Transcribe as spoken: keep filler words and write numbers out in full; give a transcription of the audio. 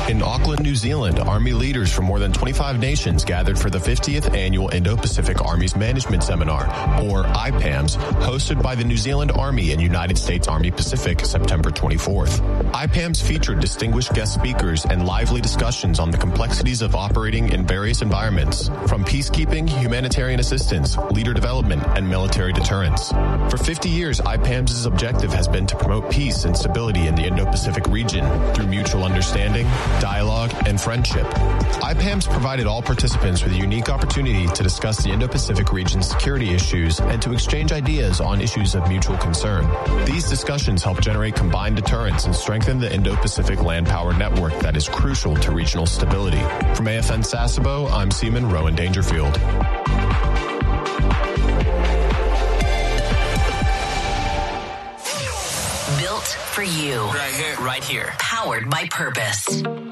In Auckland, New Zealand, Army leaders from more than twenty-five nations gathered for the fiftieth Annual Indo-Pacific Armies Management Seminar, or I PAMS, hosted by the New Zealand Army and United States Army Pacific, September twenty-fourth. I PAMS featured distinguished guest speakers and lively discussions on the complexities of operating in various environments, from peacekeeping, humanitarian assistance, leader development, and military deterrence. For fifty years, I PAMS's objective has been to promote peace and stability in the Indo-Pacific region through mutual understanding, dialogue, and friendship. I PAMS provided all participants with a unique opportunity to discuss the Indo-Pacific region's security issues and to exchange ideas on issues of mutual concern. These discussions help generate combined deterrence and strengthen the Indo-Pacific land power network that is crucial to regional stability. From A F N Sasebo, I'm Seaman Rowan Dangerfield. Built for you. Right here. Right here. Powered by purpose.